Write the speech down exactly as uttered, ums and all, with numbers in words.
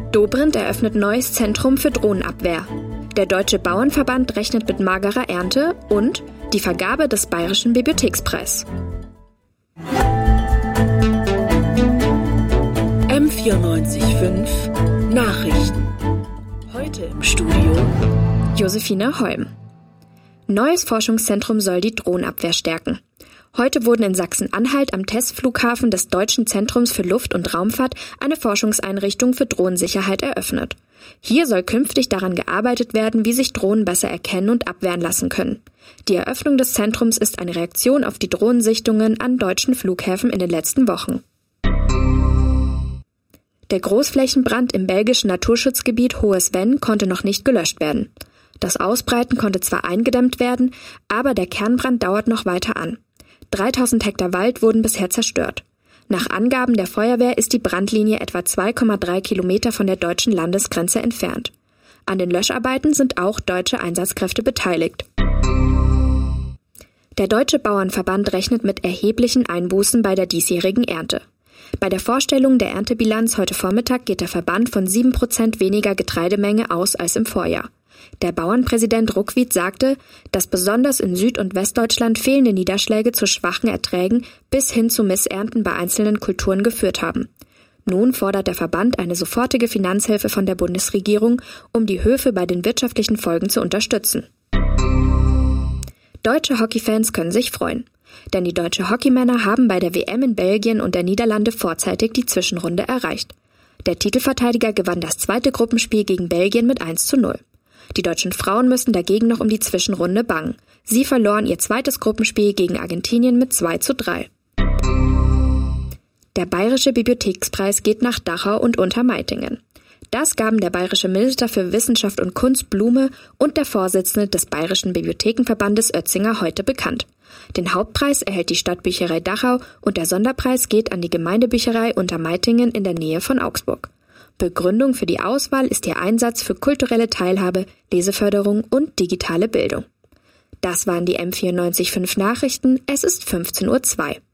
Dobrindt eröffnet neues Zentrum für Drohnenabwehr. Der Deutsche Bauernverband rechnet mit magerer Ernte und die Vergabe des Bayerischen Bibliothekspreis. M vierundneunzig Komma fünf Nachrichten. Heute im Studio Josephine Holm. Neues Forschungszentrum soll die Drohnenabwehr stärken. Heute wurden in Sachsen-Anhalt am Testflughafen des Deutschen Zentrums für Luft- und Raumfahrt eine Forschungseinrichtung für Drohnensicherheit eröffnet. Hier soll künftig daran gearbeitet werden, wie sich Drohnen besser erkennen und abwehren lassen können. Die Eröffnung des Zentrums ist eine Reaktion auf die Drohnensichtungen an deutschen Flughäfen in den letzten Wochen. Der Großflächenbrand im belgischen Naturschutzgebiet Hohes Venn konnte noch nicht gelöscht werden. Das Ausbreiten konnte zwar eingedämmt werden, aber der Kernbrand dauert noch weiter an. dreitausend Hektar Wald wurden bisher zerstört. Nach Angaben der Feuerwehr ist die Brandlinie etwa zwei Komma drei Kilometer von der deutschen Landesgrenze entfernt. An den Löscharbeiten sind auch deutsche Einsatzkräfte beteiligt. Der Deutsche Bauernverband rechnet mit erheblichen Einbußen bei der diesjährigen Ernte. Bei der Vorstellung der Erntebilanz heute Vormittag geht der Verband von sieben Prozent weniger Getreidemenge aus als im Vorjahr. Der Bauernpräsident Ruckwied sagte, dass besonders in Süd- und Westdeutschland fehlende Niederschläge zu schwachen Erträgen bis hin zu Missernten bei einzelnen Kulturen geführt haben. Nun fordert der Verband eine sofortige Finanzhilfe von der Bundesregierung, um die Höfe bei den wirtschaftlichen Folgen zu unterstützen. Deutsche Hockeyfans können sich freuen, denn die deutsche Hockeymänner haben bei der W M in Belgien und der Niederlande vorzeitig die Zwischenrunde erreicht. Der Titelverteidiger gewann das zweite Gruppenspiel gegen Belgien mit eins zu null. Die deutschen Frauen müssen dagegen noch um die Zwischenrunde bangen. Sie verloren ihr zweites Gruppenspiel gegen Argentinien mit zwei zu drei. Der Bayerische Bibliothekspreis geht nach Dachau und Untermeitingen. Das gaben der bayerische Minister für Wissenschaft und Kunst Blume und der Vorsitzende des Bayerischen Bibliothekenverbandes Oetzinger heute bekannt. Den Hauptpreis erhält die Stadtbücherei Dachau und der Sonderpreis geht an die Gemeindebücherei Untermeitingen in der Nähe von Augsburg. Begründung für die Auswahl ist ihr Einsatz für kulturelle Teilhabe, Leseförderung und digitale Bildung. Das waren die M vierundneunzig Komma fünf Nachrichten. Es ist fünfzehn Uhr zwei.